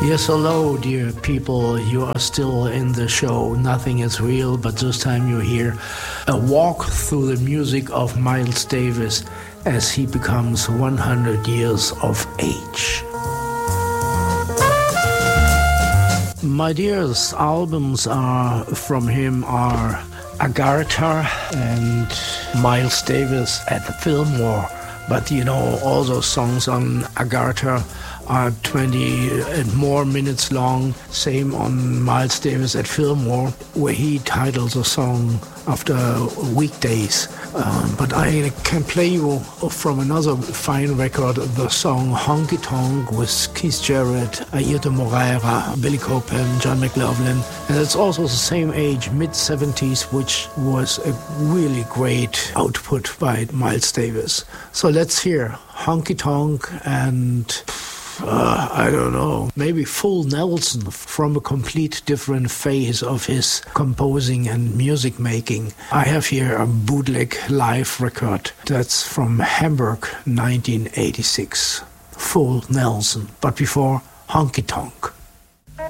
Yes, hello, dear people. You are still in the show Nothing is Real, but this time you hear a walk through the music of Miles Davis as he becomes 100 years of age. My dearest albums from him are Agartha and Miles Davis at Fillmore. But you know, all those songs on Agartha are 20 and more minutes long. Same on Miles Davis at Fillmore, where he titles a song after weekdays. But I can play you from another fine record, the song Honky Tonk with Keith Jarrett, Airto Moreira, Billy Copeland, John McLaughlin. And it's also the same age, mid-70s, which was a really great output by Miles Davis. So let's hear Honky Tonk and I don't know, maybe Full Nelson from a complete different phase of his composing and music making. I have here a bootleg live record that's from Hamburg, 1986. Full Nelson, but before Honky Tonk.